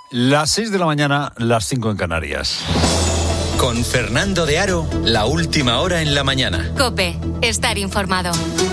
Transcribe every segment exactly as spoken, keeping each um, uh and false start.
Las seis de la mañana, las cinco en Canarias. Con Fernando de Aro, la última hora en la mañana. COPE, estar informado.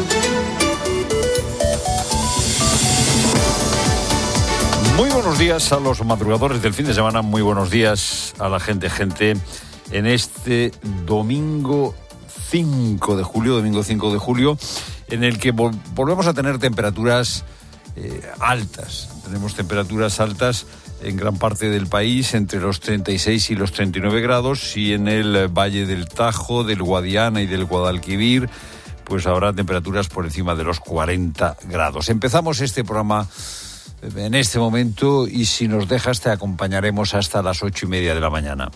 Muy buenos días a los madrugadores del fin de semana, muy buenos días a la gente, gente, en este domingo cinco de julio, domingo cinco de julio, en el que vol- volvemos a tener temperaturas eh, altas. Tenemos temperaturas altas en gran parte del país, entre los treinta y seis y los treinta y nueve grados, y en el Valle del Tajo, del Guadiana y del Guadalquivir, pues habrá temperaturas por encima de los cuarenta grados. Empezamos este programa en este momento y si nos dejas te acompañaremos hasta las ocho y media de la mañana.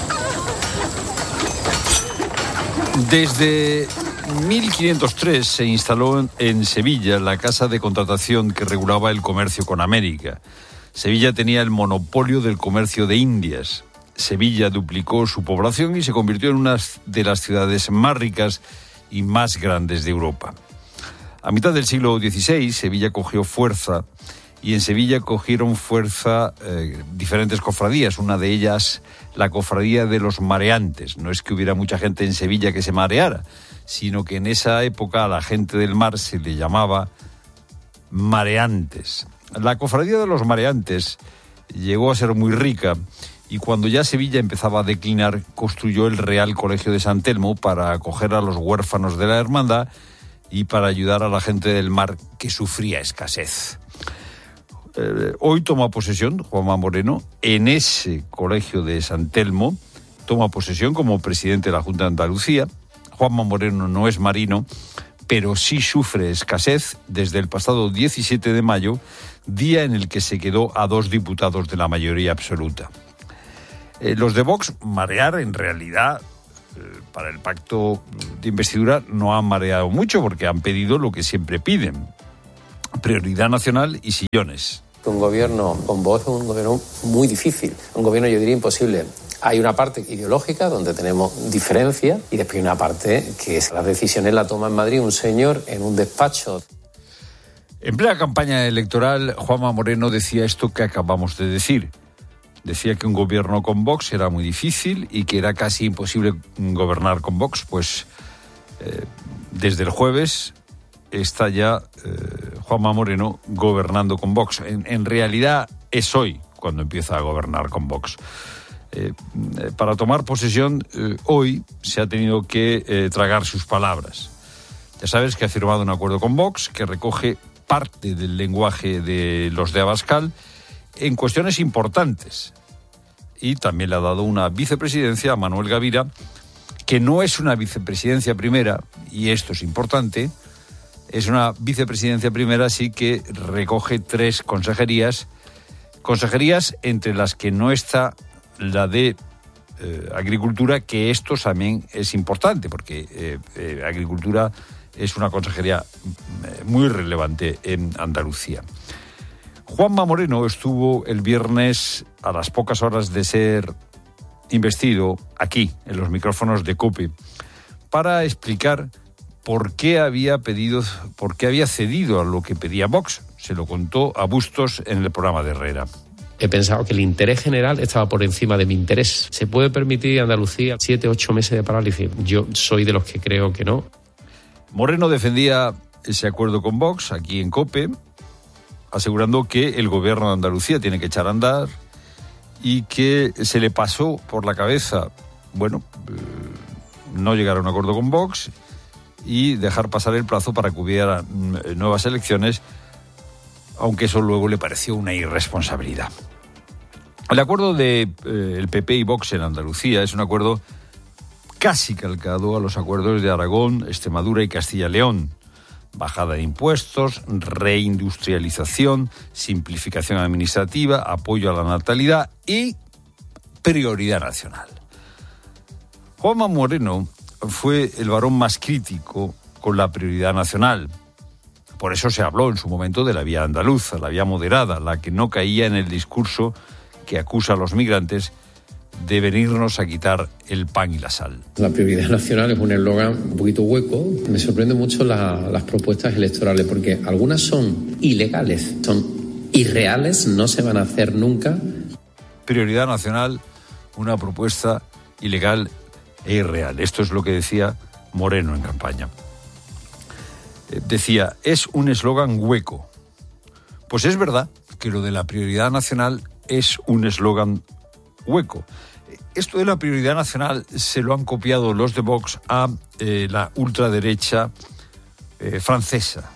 Desde mil quinientos tres se instaló en Sevilla la casa de contratación que regulaba el comercio con América. Sevilla tenía el monopolio del comercio de Indias. Sevilla duplicó su población y se convirtió en una de las ciudades más ricas y más grandes de Europa. A mitad del siglo dieciséis, Sevilla cogió fuerza y en Sevilla cogieron fuerza eh, diferentes cofradías, una de ellas la cofradía de los mareantes. No es que hubiera mucha gente en Sevilla que se mareara, sino que en esa época a la gente del mar se le llamaba mareantes. La cofradía de los mareantes llegó a ser muy rica y cuando ya Sevilla empezaba a declinar, construyó el Real Colegio de San Telmo para acoger a los huérfanos de la hermandad y para ayudar a la gente del mar que sufría escasez. Eh, hoy toma posesión Juanma Moreno en ese colegio de San Telmo, toma posesión como presidente de la Junta de Andalucía. Juanma Moreno no es marino, pero sí sufre escasez desde el pasado diecisiete de mayo, día en el que se quedó a dos diputados de la mayoría absoluta. Eh, los de Vox marear en realidad eh, para el pacto de investidura no han mareado mucho porque han pedido lo que siempre piden: prioridad nacional y sillones. Un gobierno con Vox es un gobierno muy difícil, un gobierno yo diría imposible. Hay una parte ideológica donde tenemos diferencia y después hay una parte que es las decisiones la toma en Madrid un señor en un despacho. En plena campaña electoral, Juanma Moreno decía esto que acabamos de decir. Decía que un gobierno con Vox era muy difícil y que era casi imposible gobernar con Vox. Pues eh, desde el jueves está ya eh, Juanma Moreno gobernando con Vox. En, en realidad es hoy cuando empieza a gobernar con Vox. Eh, para tomar posesión, eh, hoy se ha tenido que eh, tragar sus palabras. Ya sabes que ha firmado un acuerdo con Vox que recoge parte del lenguaje de los de Abascal en cuestiones importantes. Y también le ha dado una vicepresidencia a Manuel Gavira, que no es una vicepresidencia primera, y esto es importante, es una vicepresidencia primera, sí que recoge tres consejerías, consejerías entre las que no está la de eh, Agricultura, que esto también es importante, porque eh, eh, Agricultura es una consejería muy relevante en Andalucía. Juanma Moreno estuvo el viernes, a las pocas horas de ser investido, aquí, en los micrófonos de COPE, para explicar por qué había pedido, por qué había cedido a lo que pedía Vox. Se lo contó a Bustos en el programa de Herrera. He pensado que el interés general estaba por encima de mi interés. ¿Se puede permitir a Andalucía siete, ocho meses de parálisis? Yo soy de los que creo que no. Moreno defendía ese acuerdo con Vox aquí en COPE, asegurando que el gobierno de Andalucía tiene que echar a andar y que se le pasó por la cabeza, bueno, eh, no llegar a un acuerdo con Vox y dejar pasar el plazo para que hubiera nuevas elecciones, aunque eso luego le pareció una irresponsabilidad. El acuerdo de eh, el P P y Vox en Andalucía es un acuerdo casi calcado a los acuerdos de Aragón, Extremadura y Castilla-León. Bajada de impuestos, reindustrialización, simplificación administrativa, apoyo a la natalidad y prioridad nacional. Juanma Moreno fue el varón más crítico con la prioridad nacional. Por eso se habló en su momento de la vía andaluza, la vía moderada, la que no caía en el discurso que acusa a los migrantes de venirnos a quitar el pan y la sal. La prioridad nacional es un eslogan un poquito hueco. Me sorprende mucho la, las propuestas electorales porque algunas son ilegales, son irreales, no se van a hacer nunca. prioridad nacional, una propuesta ilegal e irreal. Esto es lo que decía Moreno en campaña. Eh, decía, es un eslogan hueco. Pues es verdad que lo de la prioridad nacional es un eslogan hueco. Esto de la prioridad nacional se lo han copiado los de Vox a eh, la ultraderecha eh, francesa.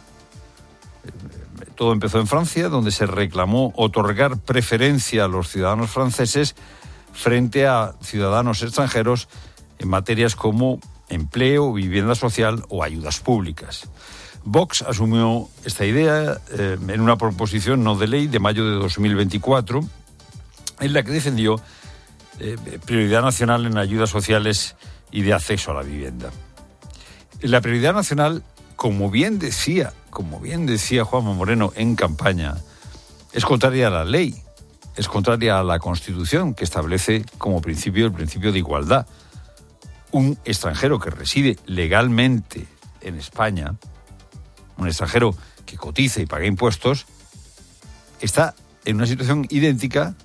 Eh, todo empezó en Francia, donde se reclamó otorgar preferencia a los ciudadanos franceses frente a ciudadanos extranjeros en materias como empleo, vivienda social o ayudas públicas. Vox asumió esta idea eh, en una proposición no de ley de mayo de dos mil veinticuatro, en la que defendió eh, prioridad nacional en ayudas sociales y de acceso a la vivienda. La prioridad nacional, como bien decía, como bien decía Juanma Moreno en campaña, es contraria a la ley, es contraria a la Constitución, que establece como principio el principio de igualdad. Un extranjero que reside legalmente en España, un extranjero que cotiza y paga impuestos, está en una situación idéntica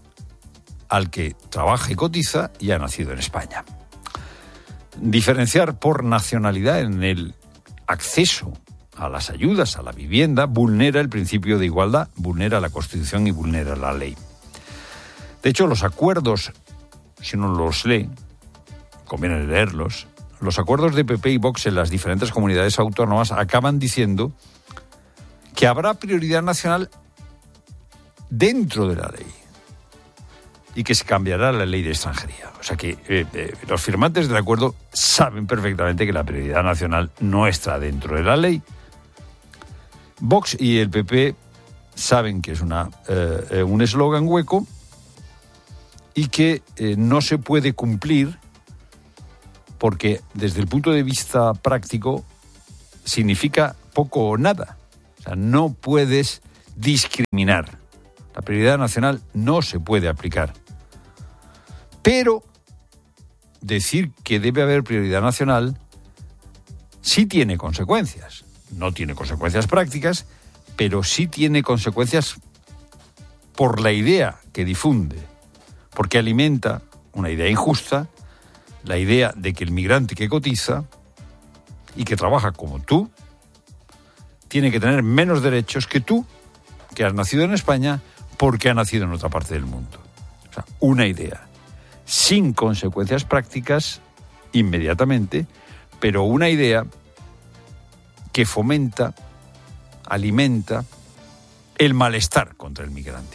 al que trabaja y cotiza y ha nacido en España. Diferenciar por nacionalidad en el acceso a las ayudas, a la vivienda, vulnera el principio de igualdad, vulnera la Constitución y vulnera la ley. De hecho, los acuerdos, si uno los lee, conviene leerlos, los acuerdos de P P y Vox en las diferentes comunidades autónomas acaban diciendo que habrá prioridad nacional dentro de la ley y que se cambiará la ley de extranjería. O sea que eh, eh, los firmantes del acuerdo saben perfectamente que la prioridad nacional no está dentro de la ley. Vox y el P P saben que es una, eh, un eslogan hueco y que eh, no se puede cumplir porque desde el punto de vista práctico significa poco o nada. O sea, no puedes discriminar. La prioridad nacional no se puede aplicar. Pero decir que debe haber prioridad nacional sí tiene consecuencias. No tiene consecuencias prácticas, pero sí tiene consecuencias por la idea que difunde, porque alimenta una idea injusta, la idea de que el migrante que cotiza y que trabaja como tú tiene que tener menos derechos que tú, que has nacido en España, porque ha nacido en otra parte del mundo. O sea, una idea sin consecuencias prácticas inmediatamente, pero una idea que fomenta, alimenta el malestar contra el migrante.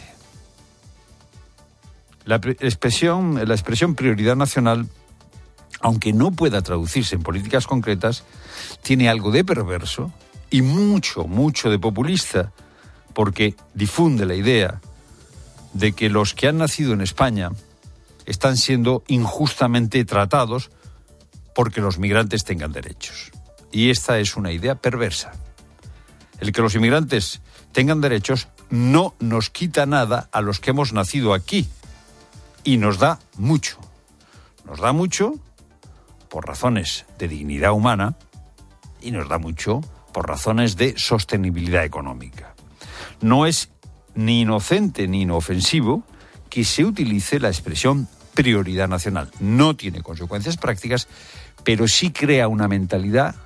La expresión, la expresión prioridad nacional, aunque no pueda traducirse en políticas concretas, tiene algo de perverso y mucho, mucho de populista, porque difunde la idea de que los que han nacido en España están siendo injustamente tratados porque los migrantes tengan derechos. Y esta es una idea perversa. El que los inmigrantes tengan derechos no nos quita nada a los que hemos nacido aquí y nos da mucho. Nos da mucho por razones de dignidad humana y nos da mucho por razones de sostenibilidad económica. No es ni inocente ni inofensivo que se utilice la expresión prioridad nacional. No tiene consecuencias prácticas, pero sí crea una mentalidad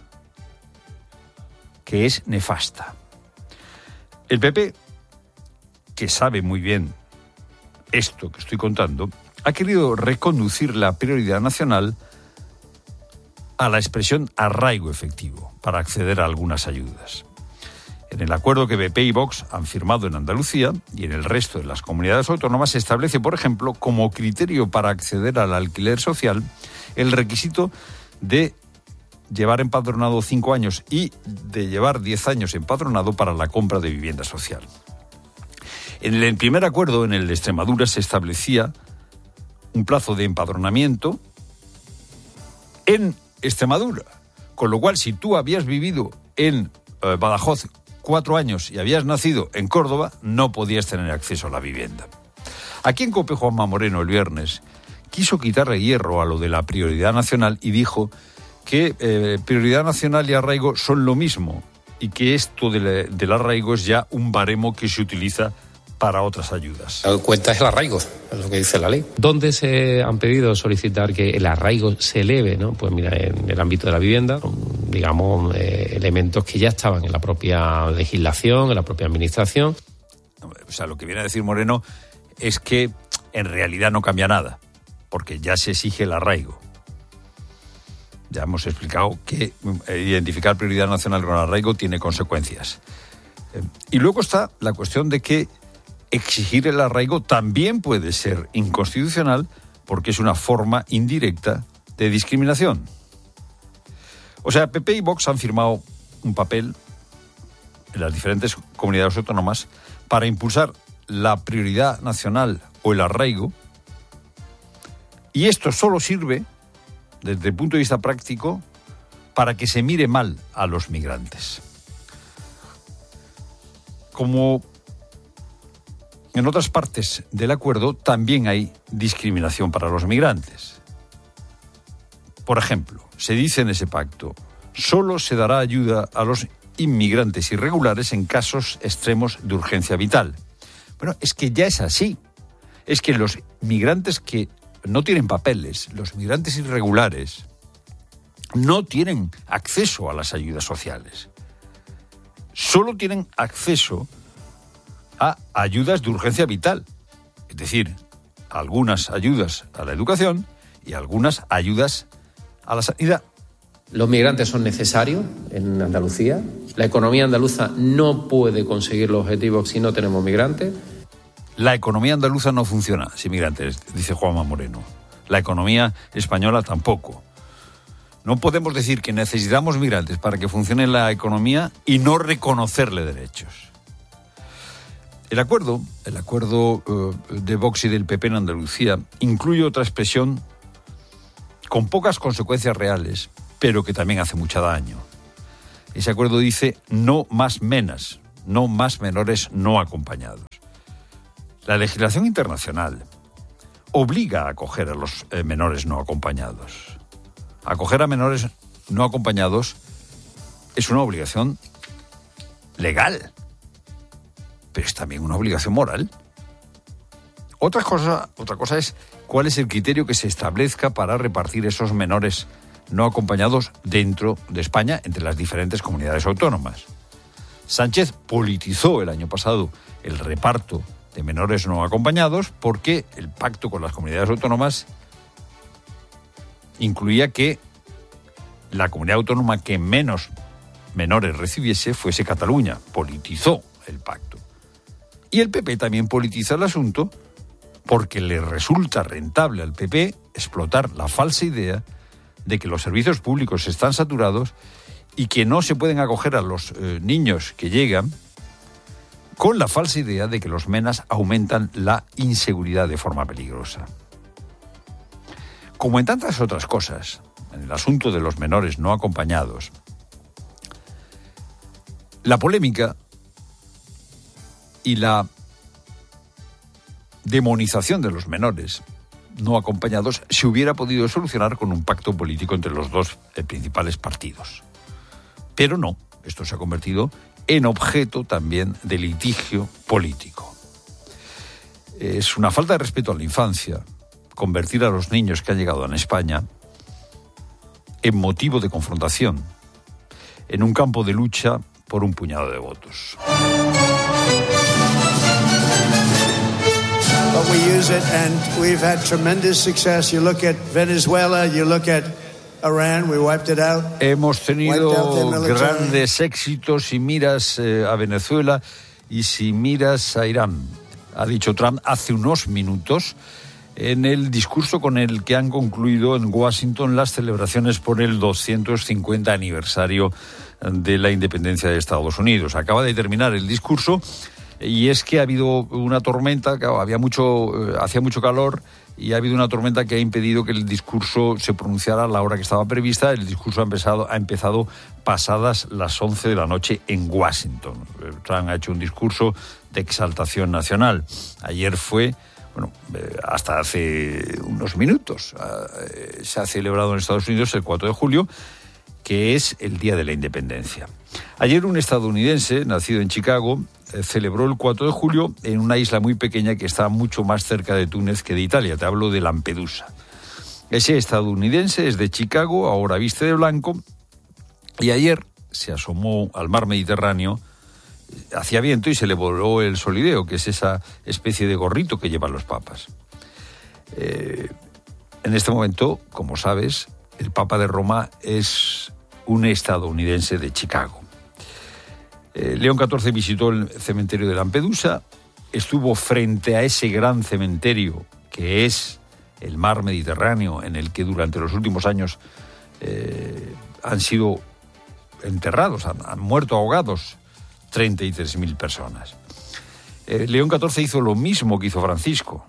que es nefasta. El P P, que sabe muy bien esto que estoy contando, ha querido reconducir la prioridad nacional a la expresión arraigo efectivo para acceder a algunas ayudas. En el acuerdo que P P y Vox han firmado en Andalucía y en el resto de las comunidades autónomas se establece, por ejemplo, como criterio para acceder al alquiler social el requisito de llevar empadronado cinco años y de llevar diez años empadronado para la compra de vivienda social. En el primer acuerdo, en el de Extremadura, se establecía un plazo de empadronamiento en Extremadura, con lo cual si tú habías vivido en eh, Badajoz cuatro años y habías nacido en Córdoba, no podías tener acceso a la vivienda. Aquí en COPE, Juanma Moreno el viernes quiso quitarle hierro a lo de la prioridad nacional y dijo que eh, prioridad nacional y arraigo son lo mismo y que esto de la, del arraigo es ya un baremo que se utiliza para otras ayudas. Lo que cuenta es el arraigo, es lo que dice la ley. ¿Dónde se han pedido solicitar que el arraigo se eleve, ¿no? Pues mira, en el ámbito de la vivienda, digamos, eh, elementos que ya estaban en la propia legislación, en la propia administración. O sea, lo que viene a decir Moreno es que en realidad no cambia nada, porque ya se exige el arraigo. Ya hemos explicado que identificar prioridad nacional con arraigo tiene consecuencias. Y luego está la cuestión de que exigir el arraigo también puede ser inconstitucional porque es una forma indirecta de discriminación. O sea, P P y Vox han firmado un papel en las diferentes comunidades autónomas para impulsar la prioridad nacional o el arraigo, y esto solo sirve, desde el punto de vista práctico, para que se mire mal a los migrantes. Como en otras partes del acuerdo, también hay discriminación para los migrantes. Por ejemplo, se dice en ese pacto, solo se dará ayuda a los inmigrantes irregulares en casos extremos de urgencia vital. Bueno, es que ya es así. Es que los migrantes que no tienen papeles, los migrantes irregulares, no tienen acceso a las ayudas sociales. Solo tienen acceso a ayudas de urgencia vital, es decir, algunas ayudas a la educación y algunas ayudas a la sanidad. Los migrantes son necesarios en Andalucía. La economía andaluza no puede conseguir los objetivos si no tenemos migrantes. La economía andaluza no funciona sin migrantes, dice Juanma Moreno. La economía española tampoco. No podemos decir que necesitamos migrantes para que funcione la economía y no reconocerle derechos. El acuerdo, el acuerdo uh, de Vox y del P P en Andalucía incluye otra expresión con pocas consecuencias reales, pero que también hace mucho daño. Ese acuerdo dice no más menas, no más menores no acompañados. La legislación internacional obliga a acoger a los eh, menores no acompañados. Acoger a menores no acompañados es una obligación legal, pero es también una obligación moral. Otra cosa, otra cosa es cuál es el criterio que se establezca para repartir esos menores no acompañados dentro de España entre las diferentes comunidades autónomas. Sánchez politizó el año pasado el reparto de menores no acompañados porque el pacto con las comunidades autónomas incluía que la comunidad autónoma que menos menores recibiese fuese Cataluña. Politizó el pacto. Y el P P también politiza el asunto porque le resulta rentable al P P explotar la falsa idea de que los servicios públicos están saturados y que no se pueden acoger a los eh, niños que llegan, con la falsa idea de que los menas aumentan la inseguridad de forma peligrosa. Como en tantas otras cosas, en el asunto de los menores no acompañados, la polémica y la demonización de los menores no acompañados se hubiera podido solucionar con un pacto político entre los dos eh, principales partidos. Pero no, esto se ha convertido en objeto también de litigio político. Es una falta de respeto a la infancia convertir a los niños que han llegado a España en motivo de confrontación, en un campo de lucha por un puñado de votos. But we use it and we've had tremendous success. You look at Venezuela, you look at Iran, we wiped it out. Hemos tenido grandes éxitos si miras eh, a Venezuela y si miras a Irán, ha dicho Trump hace unos minutos en el discurso con el que han concluido en Washington las celebraciones por el doscientos cincuenta aniversario de la independencia de Estados Unidos. Acaba de terminar el discurso y es que ha habido una tormenta, había mucho, eh, hacía mucho calor y ha habido una tormenta que ha impedido que el discurso se pronunciara a la hora que estaba prevista. El discurso ha empezado, ha empezado pasadas las once de la noche en Washington. Trump ha hecho un discurso de exaltación nacional. Ayer fue, bueno, eh, hasta hace unos minutos, eh, se ha celebrado en Estados Unidos el cuatro de julio, que es el Día de la Independencia. Ayer un estadounidense, nacido en Chicago, eh, celebró el cuatro de julio en una isla muy pequeña que está mucho más cerca de Túnez que de Italia. Te hablo de Lampedusa. Ese estadounidense es de Chicago, ahora viste de blanco, y ayer se asomó al mar Mediterráneo, hacía viento y se le voló el solideo, que es esa especie de gorrito que llevan los papas. Eh, en este momento, como sabes, el Papa de Roma es un estadounidense de Chicago. Eh, León catorce visitó el cementerio de Lampedusa, estuvo frente a ese gran cementerio que es el mar Mediterráneo, en el que durante los últimos años eh, han sido enterrados, han, han muerto ahogados treinta y tres mil personas. Eh, León catorce hizo lo mismo que hizo Francisco.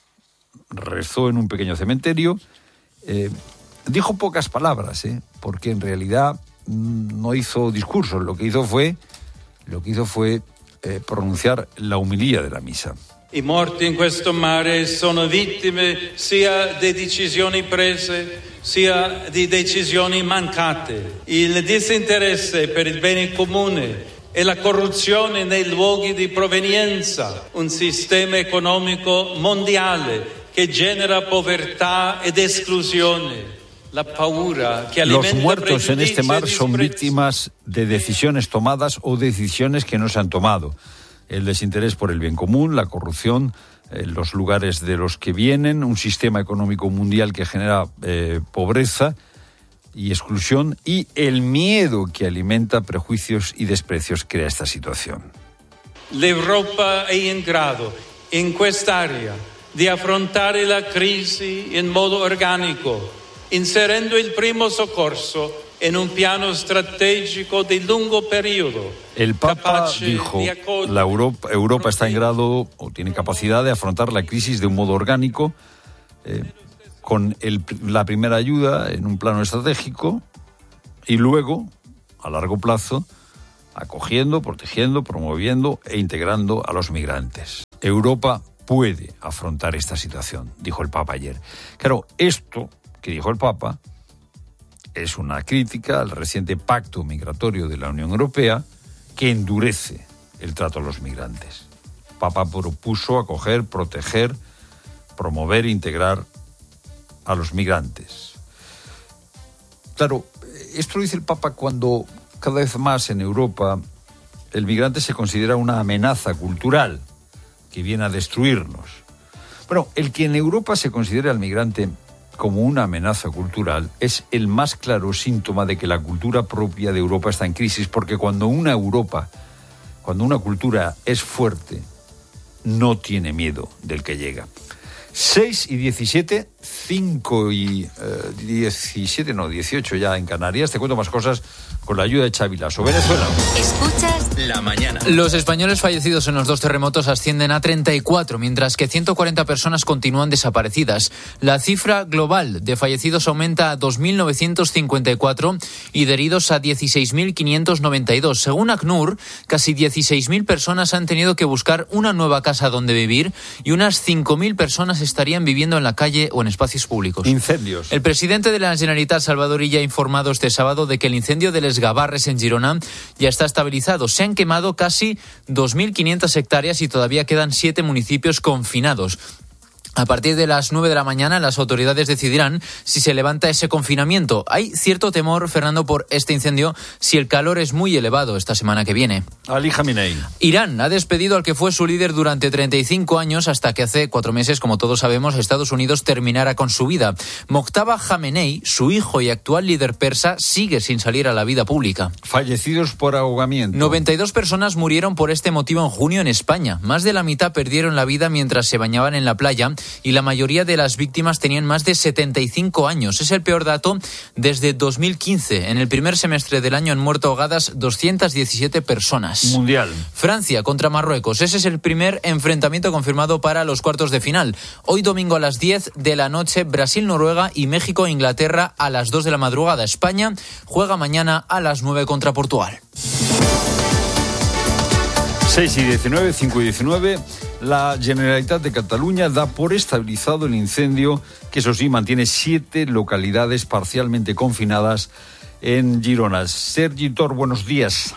Rezó en un pequeño cementerio, eh, dijo pocas palabras, eh, porque en realidad mmm, no hizo discursos, lo que hizo fue, lo que hizo fue eh, pronunciar la homilía de la misa. I morti in questo mare sono vittime sia di decisioni prese sia di decisioni mancate. Il disinteresse per il bene comune e la corruzione nei luoghi di provenienza, un sistema economico mondiale che genera povertà ed esclusione. La paura que alimenta. Los muertos en este mar son víctimas de decisiones tomadas o decisiones que no se han tomado. El desinterés por el bien común, la corrupción, eh, los lugares de los que vienen, un sistema económico mundial que genera eh, pobreza y exclusión, y el miedo que alimenta prejuicios y desprecios crea esta situación. L'Europa è in grado, in quest'area, di affrontare la crisi in modo organico, inserendo il primo soccorso en un piano estratégico de largo periodo. El Papa dijo, la Europa, Europa está en grado o tiene capacidad de afrontar la crisis de un modo orgánico, eh, con el, la primera ayuda en un plano estratégico y luego, a largo plazo, acogiendo, protegiendo, promoviendo e integrando a los migrantes. Europa puede afrontar esta situación, dijo el Papa ayer. Claro, esto que dijo el Papa es una crítica al reciente pacto migratorio de la Unión Europea que endurece el trato a los migrantes. Papa propuso acoger, proteger, promover e integrar a los migrantes. Claro, esto lo dice el Papa cuando cada vez más en Europa el migrante se considera una amenaza cultural que viene a destruirnos. Bueno, el que en Europa se considere al migrante como una amenaza cultural es el más claro síntoma de que la cultura propia de Europa está en crisis, porque cuando una Europa, cuando una cultura es fuerte, no tiene miedo del que llega. seis y diecisiete, cinco y eh, diecisiete, no, dieciocho ya en Canarias. Te cuento más cosas con la ayuda de Xavi Lasso. Venezuela. Escuchas La mañana. Los españoles fallecidos en los dos terremotos ascienden a treinta y cuatro, mientras que ciento cuarenta personas continúan desaparecidas. La cifra global de fallecidos aumenta a dos mil novecientos cincuenta y cuatro y de heridos a dieciséis mil quinientos noventa y dos. Según ACNUR, casi dieciséis mil personas han tenido que buscar una nueva casa donde vivir y unas cinco mil personas estarían viviendo en la calle o en espacios públicos. Incendios. El presidente de la Generalitat, Salvador Illa, ha informado este sábado de que el incendio de Les Gavarres en Girona ya está estabilizado. Se han quemado casi dos mil quinientas hectáreas y todavía quedan siete municipios confinados. A partir de las nueve de la mañana, las autoridades decidirán si se levanta ese confinamiento. Hay cierto temor, Fernando, por este incendio si el calor es muy elevado esta semana que viene. Ali Khamenei. Irán ha despedido al que fue su líder durante treinta y cinco años hasta que hace cuatro meses, como todos sabemos, Estados Unidos terminara con su vida. Mojtaba Khamenei, su hijo y actual líder persa, sigue sin salir a la vida pública. Fallecidos por ahogamiento. noventa y dos personas murieron por este motivo en junio en España. Más de la mitad perdieron la vida mientras se bañaban en la playa y la mayoría de las víctimas tenían más de setenta y cinco años. Es el peor dato desde dos mil quince. En el primer semestre del año han muerto ahogadas doscientas diecisiete personas. Mundial. Francia contra Marruecos. Ese es el primer enfrentamiento confirmado para los cuartos de final. Hoy domingo a las diez de la noche, Brasil-Noruega y México-Inglaterra a las dos de la madrugada. España juega mañana a las nueve contra Portugal. seis y diecinueve, cinco y diecinueve, la Generalitat de Cataluña da por estabilizado el incendio que, eso sí, mantiene siete localidades parcialmente confinadas en Girona. Sergi Tor, buenos días.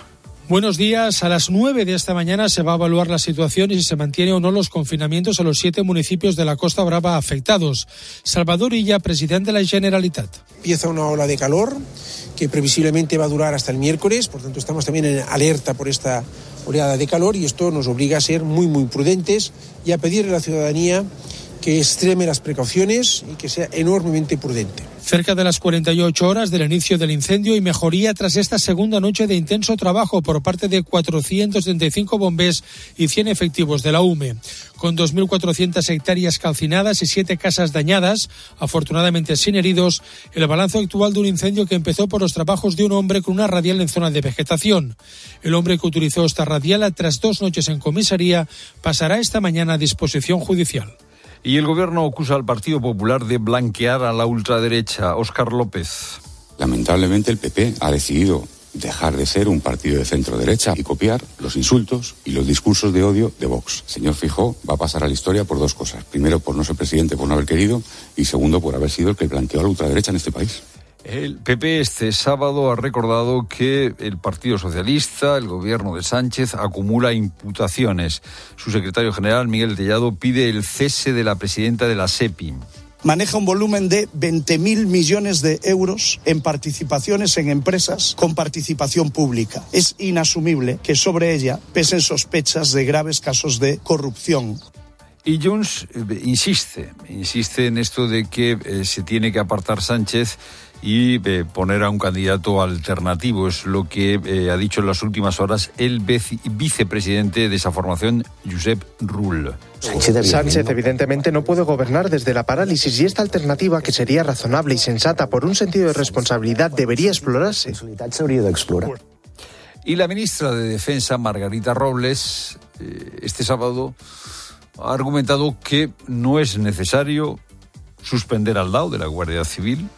Buenos días. A las nueve de esta mañana se va a evaluar la situación y si se mantiene o no los confinamientos a los siete municipios de la Costa Brava afectados. Salvador Illa, presidente de la Generalitat. Empieza una ola de calor que previsiblemente va a durar hasta el miércoles, por tanto estamos también en alerta por esta oleada de calor y esto nos obliga a ser muy, muy prudentes y a pedirle a la ciudadanía que extreme las precauciones y que sea enormemente prudente. Cerca de las cuarenta y ocho horas del inicio del incendio y mejoría tras esta segunda noche de intenso trabajo por parte de cuatrocientos treinta y cinco bombers y cien efectivos de la U M E. Con dos mil cuatrocientas hectáreas calcinadas y siete casas dañadas, afortunadamente sin heridos, el balance actual de un incendio que empezó por los trabajos de un hombre con una radial en zona de vegetación. El hombre que utilizó esta radial tras dos noches en comisaría pasará esta mañana a disposición judicial. Y el gobierno acusa al Partido Popular de blanquear a la ultraderecha. Óscar López. Lamentablemente el P P ha decidido dejar de ser un partido de centro-derecha y copiar los insultos y los discursos de odio de Vox. El señor Feijóo va a pasar a la historia por dos cosas. Primero, por no ser presidente, por no haber querido, y segundo, por haber sido el que blanqueó a la ultraderecha en este país. El P P este sábado ha recordado que el Partido Socialista, el gobierno de Sánchez, acumula imputaciones. Su secretario general, Miguel Tellado, pide el cese de la presidenta de la SEPI. Maneja un volumen de veinte mil millones de euros en participaciones en empresas con participación pública. Es inasumible que sobre ella pesen sospechas de graves casos de corrupción. Y Junts eh, insiste, insiste en esto de que eh, se tiene que apartar Sánchez y eh, poner a un candidato alternativo. Es lo que eh, ha dicho en las últimas horas el vice- vicepresidente de esa formación, Josep Rull. Sánchez evidentemente no puede gobernar desde la parálisis y esta alternativa, que sería razonable y sensata por un sentido de responsabilidad, debería explorarse. Y la ministra de Defensa, Margarita Robles, eh, este sábado ha argumentado que no es necesario suspender al D A O de la Guardia Civil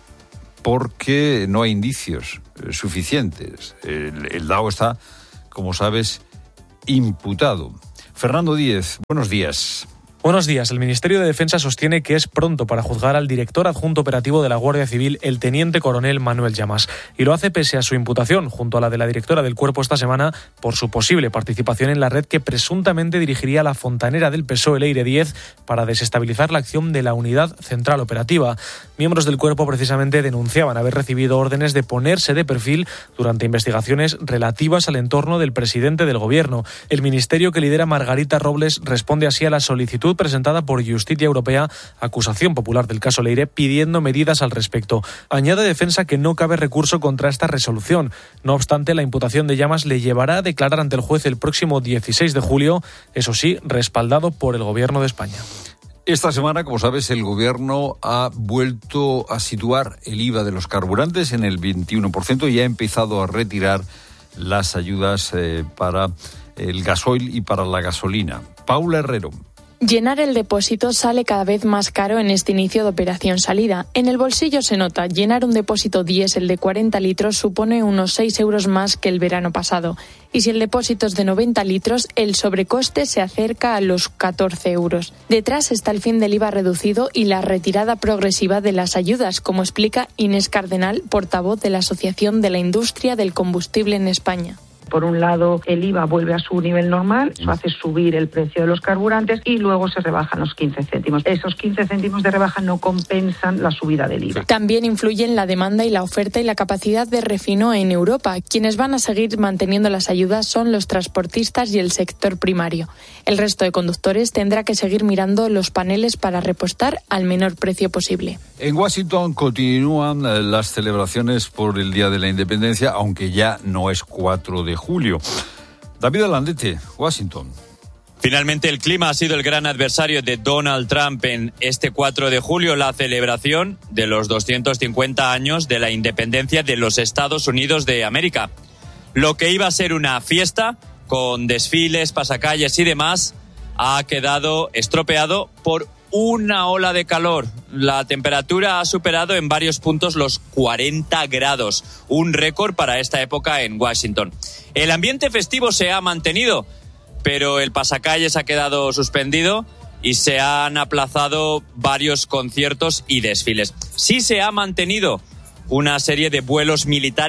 porque no hay indicios eh, suficientes. El, el D A O está, como sabes, imputado. Fernando Díez, buenos días. Buenos días. El Ministerio de Defensa sostiene que es pronto para juzgar al director adjunto operativo de la Guardia Civil, el teniente coronel Manuel Llamas. Y lo hace pese a su imputación, junto a la de la directora del cuerpo esta semana, por su posible participación en la red que presuntamente dirigiría la fontanera del P S O E, Leire diez, para desestabilizar la acción de la Unidad Central Operativa. Miembros del cuerpo precisamente denunciaban haber recibido órdenes de ponerse de perfil durante investigaciones relativas al entorno del presidente del Gobierno. El ministerio que lidera Margarita Robles responde así a la solicitud presentada por Justicia Europea, acusación popular del caso Leire, pidiendo medidas al respecto. Añade Defensa que no cabe recurso contra esta resolución. No obstante, la imputación de Llamas le llevará a declarar ante el juez el próximo dieciséis de julio, eso sí, respaldado por el Gobierno de España. Esta semana, como sabes, el Gobierno ha vuelto a situar el I V A de los carburantes en el veintiuno por ciento y ha empezado a retirar las ayudas eh, para el gasoil y para la gasolina. Paula Herrero. Llenar el depósito sale cada vez más caro en este inicio de operación salida. En el bolsillo se nota, llenar un depósito diésel de cuarenta litros supone unos seis euros más que el verano pasado. Y si el depósito es de noventa litros, el sobrecoste se acerca a los catorce euros. Detrás está el fin del I V A reducido y la retirada progresiva de las ayudas, como explica Inés Cardenal, portavoz de la Asociación de la Industria del Combustible en España. Por un lado, el I V A vuelve a su nivel normal, eso hace subir el precio de los carburantes y luego se rebajan los quince céntimos. Esos quince céntimos de rebaja no compensan la subida del I V A. También influyen la demanda y la oferta y la capacidad de refino en Europa. Quienes van a seguir manteniendo las ayudas son los transportistas y el sector primario. El resto de conductores tendrá que seguir mirando los paneles para repostar al menor precio posible. En Washington continúan las celebraciones por el Día de la Independencia, aunque ya no es cuatro de julio. David Alandete, Washington. Finalmente el clima ha sido el gran adversario de Donald Trump en este cuatro de julio, la celebración de los doscientos cincuenta años de la independencia de los Estados Unidos de América. Lo que iba a ser una fiesta con desfiles, pasacalles y demás ha quedado estropeado por una ola de calor. La temperatura ha superado en varios puntos los cuarenta grados, un récord para esta época en Washington. El ambiente festivo se ha mantenido, pero el pasacalles ha quedado suspendido y se han aplazado varios conciertos y desfiles. Sí se ha mantenido una serie de vuelos militares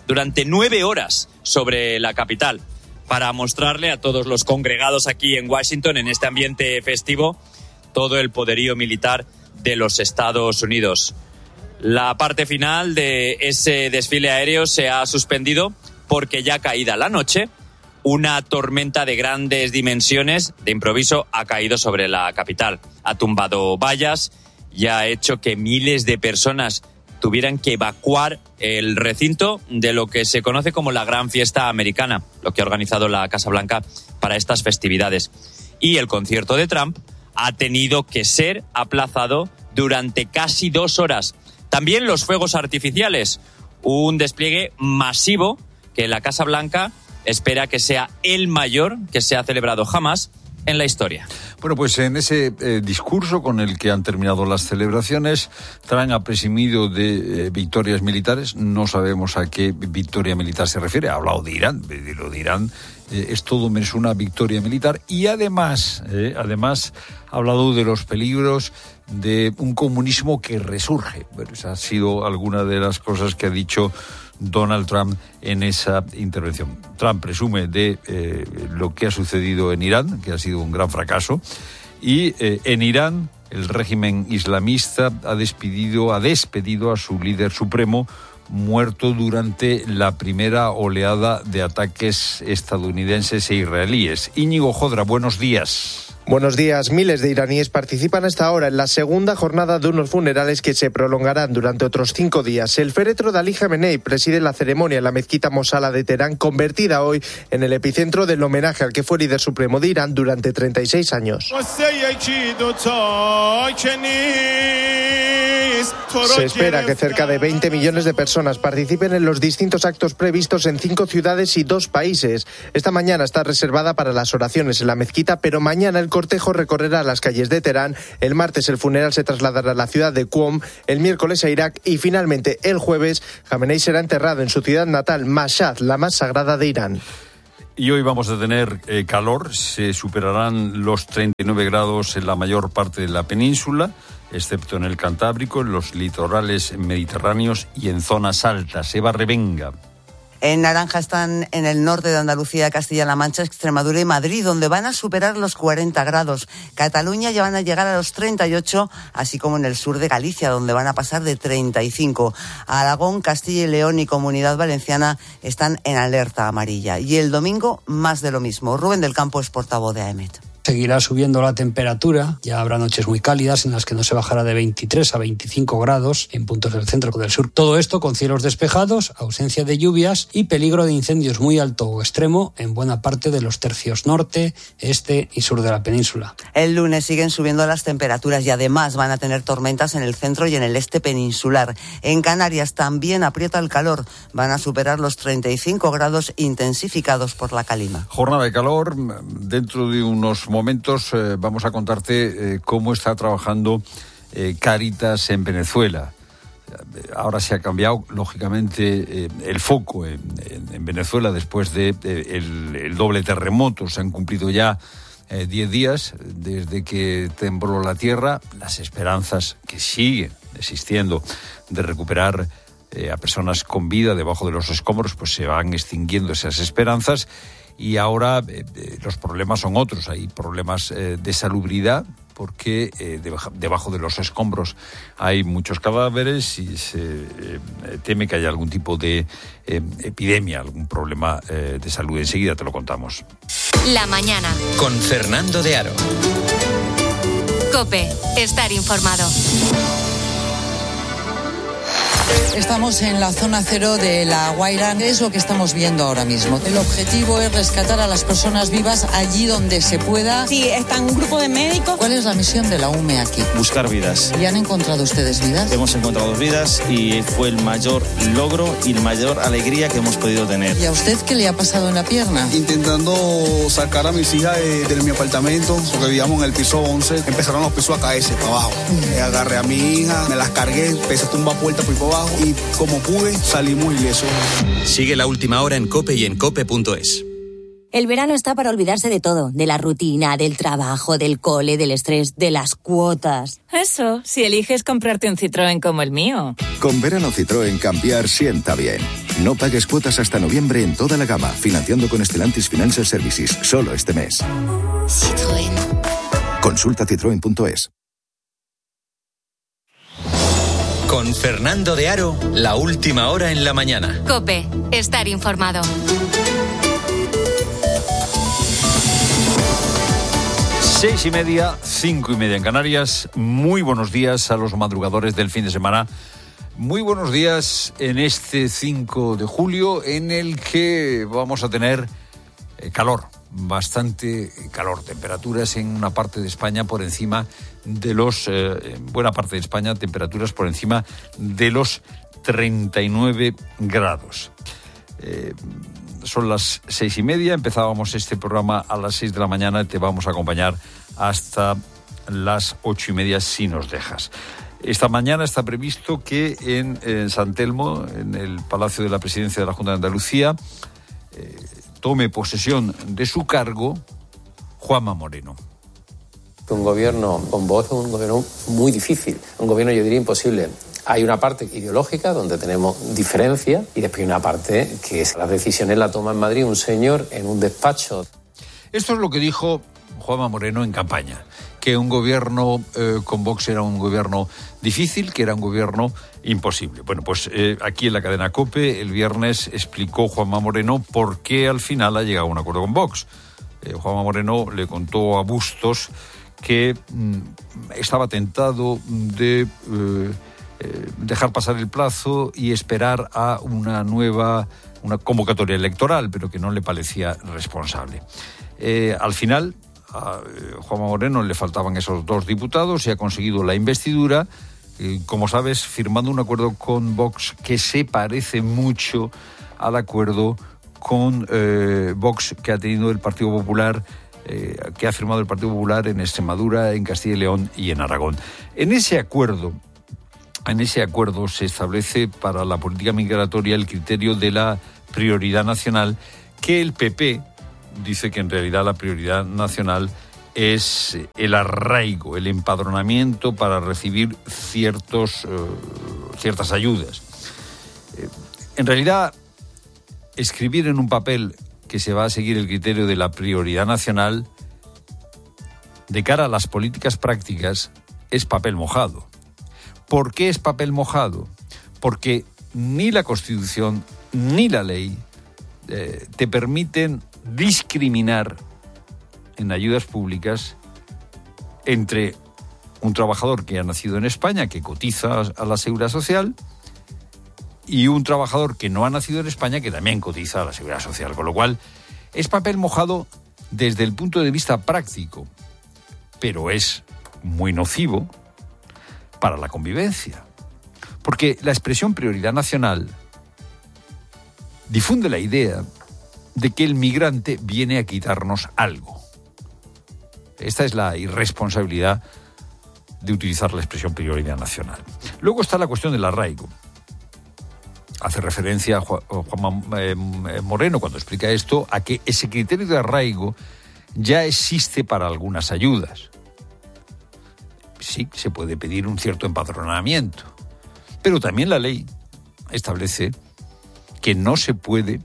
durante nueve horas sobre la capital para mostrarle a todos los congregados aquí en Washington, en este ambiente festivo, todo el poderío militar de los Estados Unidos. La parte final de ese desfile aéreo se ha suspendido porque ya caída la noche, una tormenta de grandes dimensiones de improviso ha caído sobre la capital. Ha tumbado vallas y ha hecho que miles de personas tuvieran que evacuar el recinto de lo que se conoce como la Gran Fiesta Americana, lo que ha organizado la Casa Blanca para estas festividades. Y el concierto de Trump ha tenido que ser aplazado durante casi dos horas. También los fuegos artificiales, un despliegue masivo que la Casa Blanca espera que sea el mayor que se ha celebrado jamás en la historia. Bueno, pues en ese eh, discurso con el que han terminado las celebraciones, Trump ha presumido de eh, victorias militares. No sabemos a qué victoria militar se refiere. Ha hablado de Irán. De lo de Irán eh, es todo menos una victoria militar. Y además, eh, además ha hablado de los peligros de un comunismo que resurge. Bueno, esa ha sido alguna de las cosas que ha dicho Donald Trump en esa intervención. Trump presume de eh, lo que ha sucedido en Irán, que ha sido un gran fracaso, y eh, en Irán el régimen islamista ha despedido, ha despedido a su líder supremo, muerto durante la primera oleada de ataques estadounidenses e israelíes. Íñigo Jodra, buenos días. Buenos días. Miles de iraníes participan hasta ahora en la segunda jornada de unos funerales que se prolongarán durante otros cinco días. El féretro de Ali Jamenei preside la ceremonia en la mezquita Mosala de Teherán, convertida hoy en el epicentro del homenaje al que fue líder supremo de Irán durante treinta y seis años. Se espera que cerca de veinte millones de personas participen en los distintos actos previstos en cinco ciudades y dos países. Esta mañana está reservada para las oraciones en la mezquita, pero mañana el cortejo recorrerá las calles de Teherán. El martes el funeral se trasladará a la ciudad de Qom, el miércoles a Irak y finalmente el jueves Jamenei será enterrado en su ciudad natal, Mashhad, la más sagrada de Irán. Y hoy vamos a tener eh, calor, se superarán los treinta y nueve grados en la mayor parte de la península, excepto en el Cantábrico, en los litorales mediterráneos y en zonas altas. Eva Revenga. En naranja están en el norte de Andalucía, Castilla-La Mancha, Extremadura y Madrid, donde van a superar los cuarenta grados. Cataluña ya van a llegar a los treinta y ocho, así como en el sur de Galicia, donde van a pasar de treinta y cinco. Aragón, Castilla y León y Comunidad Valenciana están en alerta amarilla. Y el domingo, más de lo mismo. Rubén del Campo es portavoz de AEMET. Seguirá subiendo la temperatura, ya habrá noches muy cálidas en las que no se bajará de veintitrés a veinticinco grados en puntos del centro o del sur. Todo esto con cielos despejados, ausencia de lluvias y peligro de incendios muy alto o extremo en buena parte de los tercios norte, este y sur de la península. El lunes siguen subiendo las temperaturas y además van a tener tormentas en el centro y en el este peninsular. En Canarias también aprieta el calor, van a superar los treinta y cinco grados intensificados por la calima. Jornada de calor, dentro de unos momentos eh, vamos a contarte eh, cómo está trabajando eh, Cáritas en Venezuela. Ahora se ha cambiado, lógicamente, eh, el foco en, en, en Venezuela después de eh, el, el doble terremoto. Se han cumplido ya eh, diez días desde que tembló la tierra. Las esperanzas que siguen existiendo de recuperar eh, a personas con vida debajo de los escombros, pues se van extinguiendo esas esperanzas. Y ahora eh, eh, los problemas son otros. Hay problemas eh, de salubridad porque eh, debajo, debajo de los escombros hay muchos cadáveres y se eh, teme que haya algún tipo de eh, epidemia, algún problema eh, de salud. Enseguida te lo contamos. La mañana. Con Fernando de Aro. COPE. Estar informado. Estamos en la zona cero de La Guaira, es lo que estamos viendo ahora mismo. El objetivo es rescatar a las personas vivas allí donde se pueda. Sí, está un grupo de médicos. ¿Cuál es la misión de la U M E aquí? Buscar vidas. ¿Y han encontrado ustedes vidas? Hemos encontrado vidas y fue el mayor logro y la mayor alegría que hemos podido tener. ¿Y a usted qué le ha pasado en la pierna? Intentando sacar a mis hijas de, de mi apartamento, porque vivíamos en el piso once, empezaron los pisos a caerse para abajo. Mm. Agarré a mi hija, me las cargué, empecé a tumbar puertas por abajo y como pude salimos ilesos. Sigue La Última Hora en COPE y en cope punto es. El verano está para olvidarse de todo, de la rutina, del trabajo, del cole, del estrés, de las cuotas. Eso, si eliges comprarte un Citroën como el mío. Con verano Citroën cambiar sienta bien. No pagues cuotas hasta noviembre en toda la gama, financiando con Stellantis Financial Services, solo este mes. Citroën. Consulta citroen punto es. Con Fernando de Aro, la última hora en la mañana. COPE, estar informado. Seis y media, cinco y media en Canarias. Muy buenos días a los madrugadores del fin de semana. Muy buenos días en este cinco de julio en el que vamos a tener eh, calor, bastante calor. Temperaturas en una parte de España por encima de los, eh, en buena parte de España, temperaturas por encima de los treinta y nueve grados. Eh, Son las seis y media, empezábamos este programa a las seis de la mañana, te vamos a acompañar hasta las ocho y media si nos dejas. Esta mañana está previsto que en, en San Telmo, en el Palacio de la Presidencia de la Junta de Andalucía, eh, tome posesión de su cargo Juanma Moreno. Un gobierno con voz es un gobierno muy difícil, un gobierno yo diría imposible. Hay una parte ideológica donde tenemos diferencia y después hay una parte que es las decisiones la toma en Madrid un señor en un despacho. Esto es lo que dijo Juanma Moreno en campaña, que un gobierno eh, con Vox era un gobierno difícil, que era un gobierno imposible. Bueno, pues eh, aquí en la cadena COPE el viernes explicó Juanma Moreno por qué al final ha llegado a un acuerdo con Vox. Eh, Juanma Moreno le contó a Bustos que mm, estaba tentado de eh, eh, dejar pasar el plazo y esperar a una nueva una convocatoria electoral, pero que no le parecía responsable. Eh, al final, a eh, Juanma Moreno le faltaban esos dos diputados y ha conseguido la investidura, eh, como sabes, firmando un acuerdo con Vox que se parece mucho al acuerdo con eh, Vox que ha tenido el Partido Popular, eh, que ha firmado el Partido Popular en Extremadura, en Castilla y León y en Aragón. En ese acuerdo, en ese acuerdo se establece para la política migratoria el criterio de la prioridad nacional, que el P P dice que en realidad la prioridad nacional es el arraigo, el empadronamiento para recibir ciertos, uh, ciertas ayudas. Eh, en realidad, escribir en un papel que se va a seguir el criterio de la prioridad nacional, de cara a las políticas prácticas, es papel mojado. ¿Por qué es papel mojado? Porque ni la Constitución ni la ley eh, te permiten discriminar en ayudas públicas entre un trabajador que ha nacido en España, que cotiza a la Seguridad Social, y un trabajador que no ha nacido en España, que también cotiza a la Seguridad Social. Con lo cual, es papel mojado desde el punto de vista práctico, pero es muy nocivo para la convivencia. Porque la expresión prioridad nacional difunde la idea de que el migrante viene a quitarnos algo. Esta es la irresponsabilidad de utilizar la expresión prioridad nacional. Luego está la cuestión del arraigo. Hace referencia a Juanma Moreno, cuando explica esto, a que ese criterio de arraigo ya existe para algunas ayudas. Sí, se puede pedir un cierto empadronamiento, pero también la ley establece que no se puede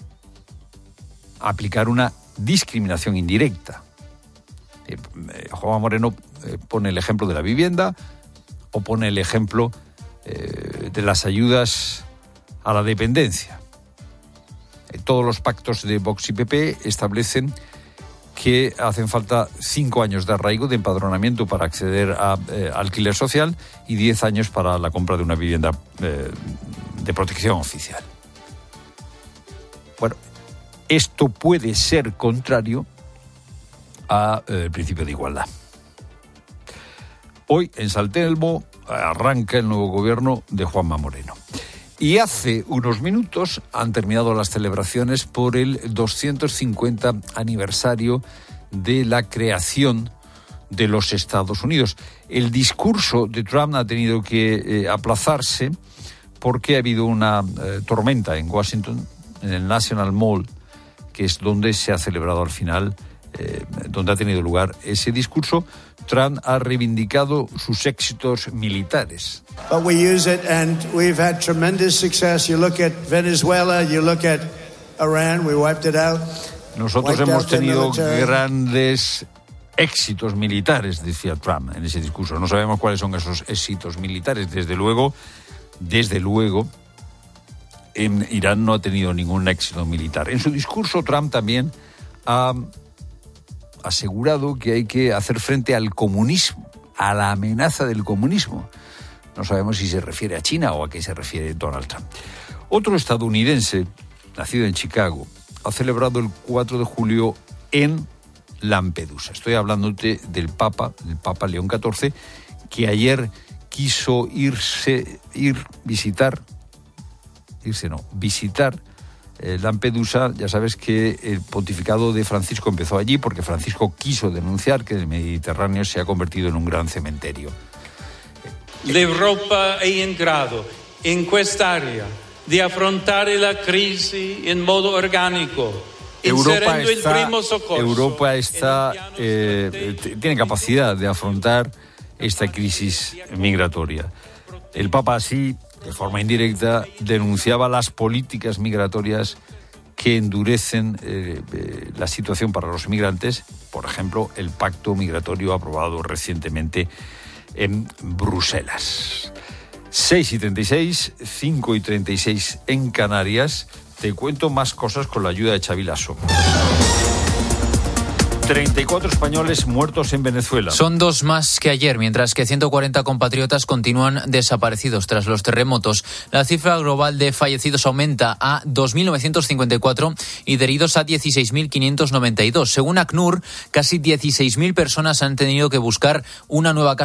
aplicar una discriminación indirecta. Eh, eh, Juanma Moreno eh, pone el ejemplo de la vivienda o pone el ejemplo eh, de las ayudas a la dependencia. Eh, todos los pactos de Vox y P P establecen que hacen falta cinco años de arraigo, de empadronamiento para acceder a eh, alquiler social y diez años para la compra de una vivienda eh, de protección oficial. Bueno, esto puede ser contrario al eh, principio de igualdad. Hoy en San Telmo arranca el nuevo gobierno de Juanma Moreno. Y hace unos minutos han terminado las celebraciones por el doscientos cincuenta aniversario de la creación de los Estados Unidos. El discurso de Trump ha tenido que eh, aplazarse porque ha habido una eh, tormenta en Washington, en el National Mall, que es donde se ha celebrado al final, eh, donde ha tenido lugar ese discurso. Trump ha reivindicado sus éxitos militares. But we use it and we've had tremendous success. You look at Venezuela, you look at Iran, we wiped it out. Nosotros hemos tenido grandes éxitos militares, decía Trump en ese discurso. No sabemos cuáles son esos éxitos militares. Desde luego, desde luego, en Irán no ha tenido ningún éxito militar. En su discurso, Trump también ha asegurado que hay que hacer frente al comunismo, a la amenaza del comunismo. No sabemos si se refiere a China o a qué se refiere Donald Trump. Otro estadounidense, nacido en Chicago, ha celebrado el cuatro de julio en Lampedusa. Estoy hablándote del Papa, del Papa León catorce, que ayer quiso irse, ir, visitar, irse no, visitar eh, Lampedusa. Ya sabes que el pontificado de Francisco empezó allí porque Francisco quiso denunciar que el Mediterráneo se ha convertido en un gran cementerio. L'Europa è in grado, in quest'area, di affrontare la crisi in modo organico. Europa está, Europa está eh, tiene capacidad de afrontar esta crisis migratoria. El Papa así, de forma indirecta, denunciaba las políticas migratorias que endurecen eh, eh, la situación para los migrantes, por ejemplo, el pacto migratorio aprobado recientemente en Bruselas. seis y treinta y seis, cinco y treinta y seis en Canarias. Te cuento más cosas con la ayuda de Xavi Lasso. treinta y cuatro españoles muertos en Venezuela. Son dos más que ayer, mientras que ciento cuarenta compatriotas continúan desaparecidos tras los terremotos. La cifra global de fallecidos aumenta a dos mil novecientos cincuenta y cuatro y de heridos a dieciséis mil quinientos noventa y dos. Según ACNUR, casi dieciséis mil personas han tenido que buscar una nueva casa